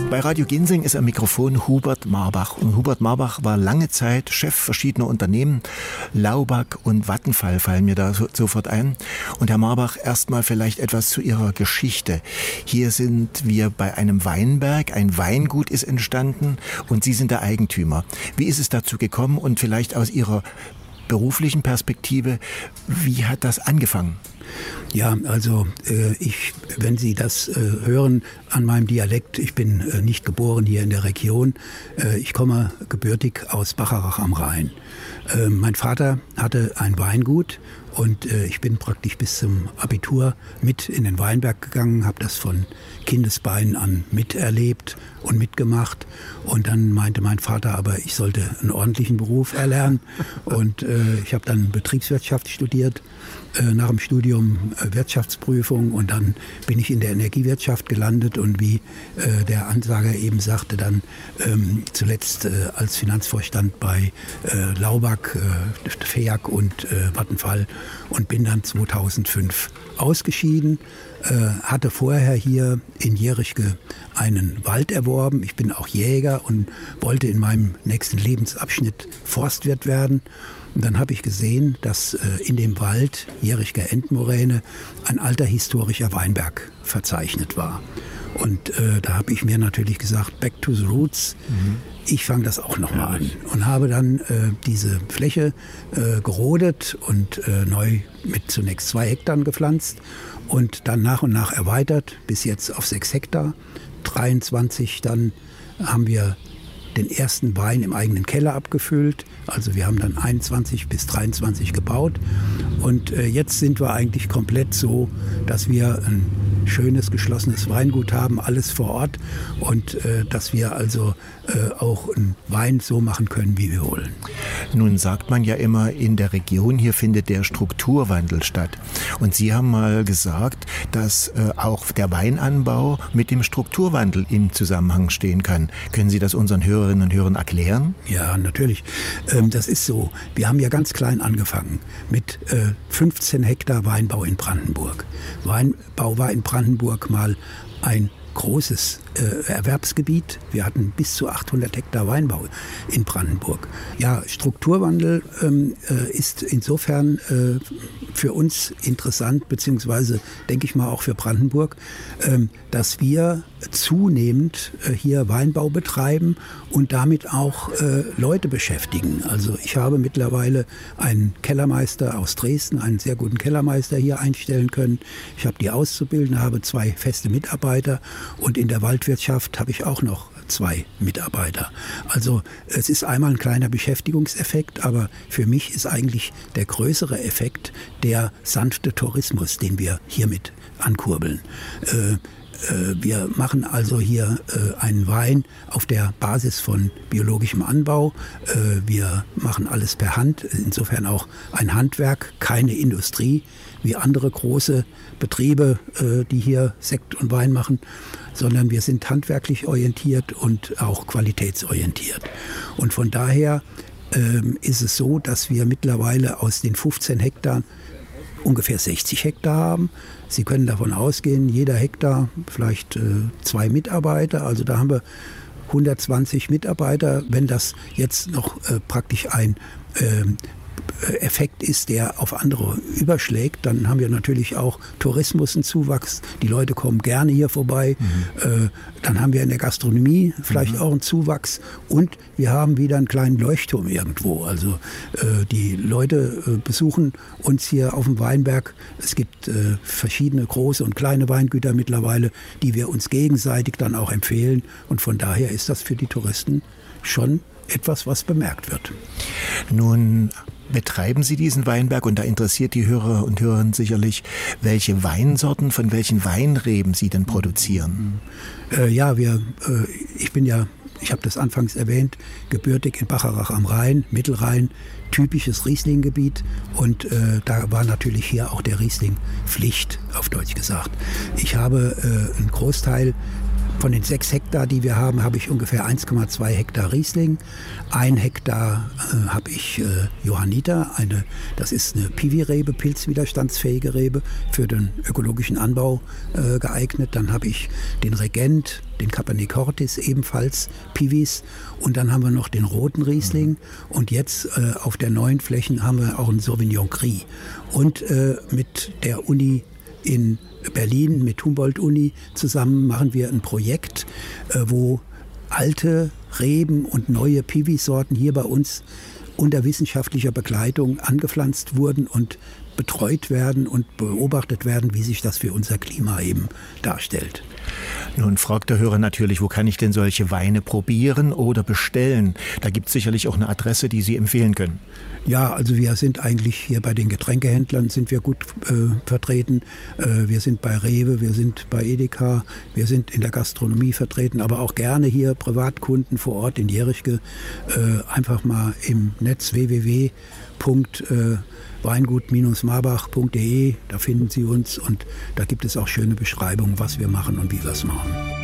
Bei Radio Ginseng ist am Mikrofon Hubert Marbach. Und Hubert Marbach war lange Zeit Chef verschiedener Unternehmen. Laubach und Vattenfall fallen mir da sofort ein. Und Herr Marbach, erstmal vielleicht etwas zu Ihrer Geschichte. Hier sind wir bei einem Weinberg. Ein Weingut ist entstanden und Sie sind der Eigentümer. Wie ist es dazu gekommen und vielleicht aus Ihrer beruflichen Perspektive, wie hat das angefangen? Ja, also wenn Sie das hören an meinem Dialekt, ich bin nicht geboren hier in der Region. Ich komme gebürtig aus Bacharach am Rhein. Mein Vater hatte ein Weingut und ich bin praktisch bis zum Abitur mit in den Weinberg gegangen, habe das von Kindesbeinen an miterlebt und mitgemacht. Und dann meinte mein Vater aber, ich sollte einen ordentlichen Beruf erlernen. Und ich habe dann Betriebswirtschaft studiert, nach dem Studium Wirtschaftsprüfung, und dann bin ich in der Energiewirtschaft gelandet und wie der Ansager eben sagte, dann zuletzt als Finanzvorstand bei Laubach, FEAG und Vattenfall, und bin dann 2005 ausgeschieden. Hatte vorher hier in Jerichke einen Wald erworben. Ich bin auch Jäger und wollte in meinem nächsten Lebensabschnitt Forstwirt werden. Und dann habe ich gesehen, dass in dem Wald Jerichker Endmoräne ein alter historischer Weinberg verzeichnet war. Und da habe ich mir natürlich gesagt, back to the roots. Ich fange das auch nochmal an und habe dann diese Fläche gerodet und neu mit zunächst 2 Hektar gepflanzt und dann nach und nach erweitert bis jetzt auf 6 Hektar. 23 dann haben wir den ersten Wein im eigenen Keller abgefüllt. Also wir haben dann 21 bis 23 gebaut. Und jetzt sind wir eigentlich komplett so, dass wir ein schönes, geschlossenes Weingut haben, alles vor Ort. Und dass wir also auch einen Wein so machen können, wie wir wollen. Nun sagt man ja immer, in der Region hier findet der Strukturwandel statt. Und Sie haben mal gesagt, dass auch der Weinanbau mit dem Strukturwandel im Zusammenhang stehen kann. Können Sie das unseren Hörerinnen und Hörern erklären? Ja, natürlich. Das ist so. Wir haben ja ganz klein angefangen mit 15 Hektar Weinbau in Brandenburg. Weinbau war in Brandenburg mal ein großes Erwerbsgebiet. Wir hatten bis zu 800 Hektar Weinbau in Brandenburg. Ja, Strukturwandel ist insofern für uns interessant, beziehungsweise denke ich mal auch für Brandenburg, dass wir zunehmend hier Weinbau betreiben und damit auch Leute beschäftigen. Also ich habe mittlerweile einen Kellermeister aus Dresden, einen sehr guten Kellermeister hier einstellen können. Ich habe die Auszubildenden, habe 2 feste Mitarbeiter und in der Waldwirtschaft habe ich auch noch 2 Mitarbeiter. Also es ist einmal ein kleiner Beschäftigungseffekt, aber für mich ist eigentlich der größere Effekt der sanfte Tourismus, den wir hiermit ankurbeln. Wir machen also hier einen Wein auf der Basis von biologischem Anbau. Wir machen alles per Hand, insofern auch ein Handwerk, keine Industrie wie andere große Betriebe, die hier Sekt und Wein machen, sondern wir sind handwerklich orientiert und auch qualitätsorientiert. Und von daher ist es so, dass wir mittlerweile aus den 15 Hektar ungefähr 60 Hektar haben. Sie können davon ausgehen, jeder Hektar vielleicht 2 Mitarbeiter. Also da haben wir 120 Mitarbeiter. Wenn das jetzt noch praktisch ein Effekt ist, der auf andere überschlägt, dann haben wir natürlich auch Tourismus einen Zuwachs. Die Leute kommen gerne hier vorbei. Dann haben wir in der Gastronomie vielleicht auch einen Zuwachs und wir haben wieder einen kleinen Leuchtturm irgendwo. Also die Leute besuchen uns hier auf dem Weinberg. Es gibt verschiedene große und kleine Weingüter mittlerweile, die wir uns gegenseitig dann auch empfehlen. Und von daher ist das für die Touristen schon etwas, was bemerkt wird. Nun betreiben Sie diesen Weinberg und da interessiert die Hörer und Hörerinnen sicherlich, welche Weinsorten von welchen Weinreben Sie denn produzieren. Ich habe das anfangs erwähnt, gebürtig in Bacharach am Rhein, Mittelrhein, typisches Riesling-Gebiet und da war natürlich hier auch der Riesling Pflicht, auf Deutsch gesagt. Ich habe einen Großteil Von den 6 Hektar, die wir haben, habe ich ungefähr 1,2 Hektar Riesling. 1 Hektar habe ich Johanniter, das ist eine Piwi-Rebe, pilzwiderstandsfähige Rebe, für den ökologischen Anbau geeignet. Dann habe ich den Regent, den Cabernet Cortis, ebenfalls Piwis. Und dann haben wir noch den roten Riesling. Und jetzt auf der neuen Flächen haben wir auch einen Sauvignon Gris. Und mit der Uni in Berlin, mit Humboldt-Uni zusammen machen wir ein Projekt, wo alte Reben und neue Piwi-Sorten hier bei uns unter wissenschaftlicher Begleitung angepflanzt wurden und betreut werden und beobachtet werden, wie sich das für unser Klima eben darstellt. Nun fragt der Hörer natürlich, wo kann ich denn solche Weine probieren oder bestellen? Da gibt es sicherlich auch eine Adresse, die Sie empfehlen können. Ja, also wir sind eigentlich hier bei den Getränkehändlern sind wir gut vertreten. Wir sind bei Rewe, wir sind bei Edeka, wir sind in der Gastronomie vertreten, aber auch gerne hier Privatkunden vor Ort in Jerichke. Einfach mal im Netz www.weingut-marbach.de, da finden Sie uns und da gibt es auch schöne Beschreibungen, was wir machen und wie wir es machen.